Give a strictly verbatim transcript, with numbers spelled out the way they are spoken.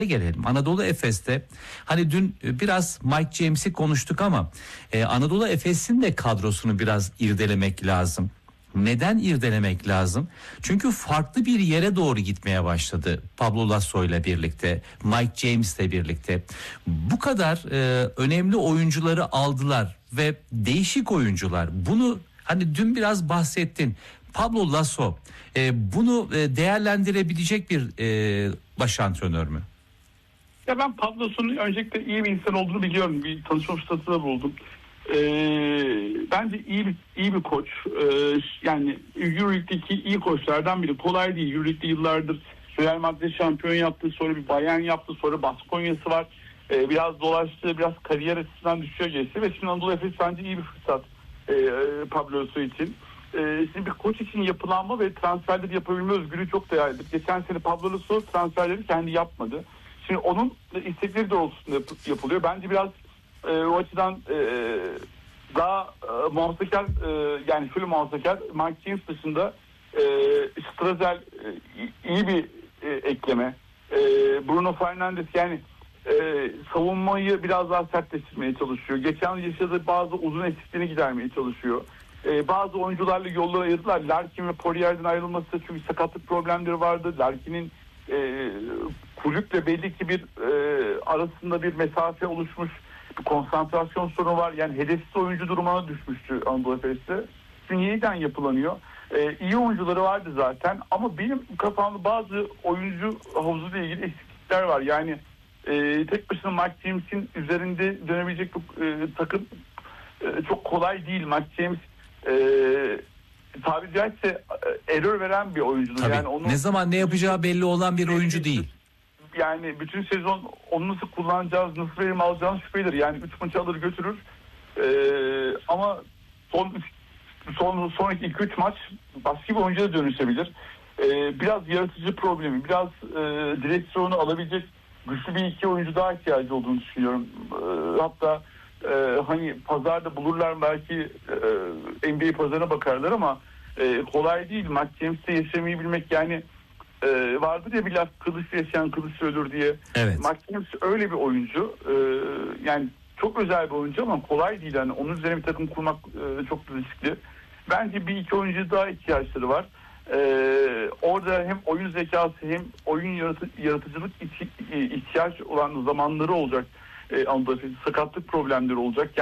gelelim. Anadolu Efes'te hani dün biraz Mike James'i konuştuk ama e, Anadolu Efes'in de kadrosunu biraz irdelemek lazım. Neden irdelemek lazım? Çünkü farklı bir yere doğru gitmeye başladı Pablo Lasso ile birlikte, Mike James ile birlikte. Bu kadar e, önemli oyuncuları aldılar ve değişik oyuncular. Bunu hani dün biraz bahsettin. Pablo Lasso e, bunu e, değerlendirebilecek bir e, baş antrenör mü? Ya ben Pablos'un öncelikle iyi bir insan olduğunu biliyorum. Bir tanışma fırsatı da buldum. Ee, bence iyi bir iyi bir koç. Ee, yani Euroleague'deki iyi koçlardan biri. Kolay değil. Euroleague'de yıllardır Real Madrid şampiyon yaptı. Sonra bir Bayern yaptı. Sonra Baskonya'sı var. Ee, biraz dolaştı. Biraz kariyer açısından düşüyor geçti. Ve şimdi Anadolu Efes bence iyi bir fırsat e, Pablosu için. Ee, şimdi bir koç için yapılanma ve transferleri yapabilme özgürlüğü çok değerlidir. Geçen sene Pablo Lasso transferleri kendi yapmadı. Şimdi onun istekleri doğrultusunda yap- yapılıyor. Bence biraz e, o açıdan e, daha e, muhafazakar e, yani şöyle muhafazakar Mike James dışında e, Strazel e, iyi bir e, ekleme. E, Bruno Fernandes yani e, savunmayı biraz daha sertleştirmeye çalışıyor. Geçen yıl yaşadığı bazı uzun eksikliğini gidermeye çalışıyor. E, bazı oyuncularla yolları ayırdılar. Larkin ve Poirier'den ayrılması çünkü sakatlık problemleri vardı. Larkin'in e, kulüple belli ki bir e, arasında bir mesafe oluşmuş, bir konsantrasyon sorunu var. Yani hedefsiz oyuncu durumuna düşmüştü Anadolu Efes'te. Şimdi yeniden yapılanıyor. E, iyi oyuncuları vardı zaten ama benim kafamda bazı oyuncu havuzuyla ilgili eksiklikler var. Yani e, tek başına Mike James'in üzerinde dönebilecek bir e, takım e, çok kolay değil. Mike James e, tabiri caizse e, error veren bir oyuncudur. Tabii. Yani onu, ne zaman ne yapacağı belli olan bir oyuncu değil. Yani bütün sezon onu nasıl kullanacağız, nasıl verim alacağımız şüphelidir. Yani üç maçı alır götürür. Ee, ama son son sonraki iki üç maç başka bir oyuncuya da dönüşebilir. Ee, biraz yaratıcı problemi, biraz e, direksiyonu alabilecek güçlü bir iki oyuncu daha ihtiyacı olduğunu düşünüyorum. Ee, hatta e, hani pazarda bulurlar belki e, N B A pazarına bakarlar ama e, kolay değil. Mike James'te yaşamayı bilmek yani Ee, vardır ya bir laf kılıç yaşayan kılıç ölür diye. Evet. Mike James öyle bir oyuncu. Ee, yani çok özel bir oyuncu ama kolay değil. Yani onun üzerine bir takım kurmak e, çok riskli. Bence bir iki oyuncu daha ihtiyaçları var. Ee, orada hem oyun zekası hem oyun yaratı, yaratıcılık ihtiyaç olan zamanları olacak. Ee, sakatlık problemleri olacak. Yani